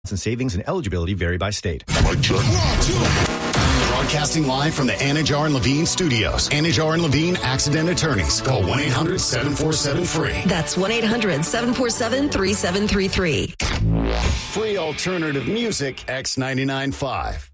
and savings and eligibility vary by state. Broadcasting live from the Anajar and Levine studios. Anajar and Levine Accident Attorneys. Call 1-800-747-FREE. That's 1-800-747-3733. Free alternative music, X99.5.